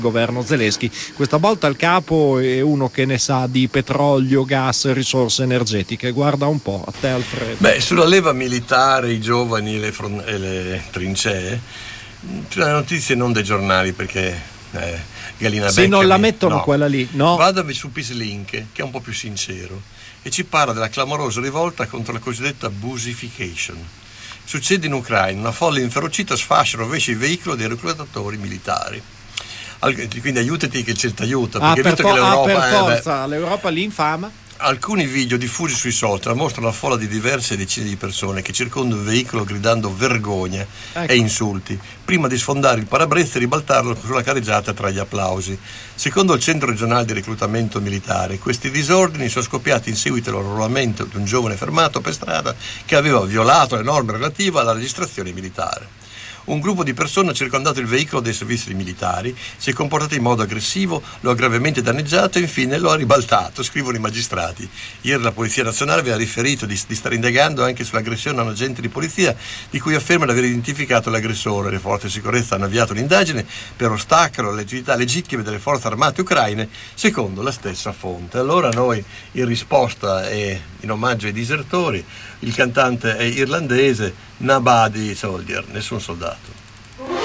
governo Zelensky. Questa volta il capo è uno che ne sa di petrolio, gas, risorse energetiche. Guarda un po', a te Alfredo. Sulla leva militare, i giovani e le trincee, le notizie non dei giornali, perché Galina se Becca non la mettono quella lì, no? Vada su Peacelink, che è un po' più sincero, e ci parla della clamorosa rivolta contro la cosiddetta busification. Succede in Ucraina, una folla inferocita sfascia e rovescia i veicoli dei reclutatori militari. Quindi aiutati che c'è t'aiuta, perché visto che l'Europa per forza, l'Europa li infama. Alcuni video diffusi sui social mostrano una folla di diverse decine di persone che circondano il veicolo gridando vergogna e insulti, prima di sfondare il parabrezza e ribaltarlo sulla carreggiata tra gli applausi. Secondo il centro regionale di reclutamento militare, questi disordini sono scoppiati in seguito all'arruolamento di un giovane fermato per strada che aveva violato le norme relative alla registrazione militare. Un gruppo di persone ha circondato il veicolo dei servizi militari, si è comportato in modo aggressivo, lo ha gravemente danneggiato e infine lo ha ribaltato, scrivono i magistrati. Ieri la Polizia Nazionale aveva riferito di stare indagando anche sull'aggressione a un agente di polizia, di cui afferma di aver identificato l'aggressore. Le forze di sicurezza hanno avviato un'indagine per ostacolo alle attività legittime delle forze armate ucraine, secondo la stessa fonte. Allora noi, in risposta e in omaggio ai disertori, il cantante è irlandese, Nobody Soldier, nessun soldato.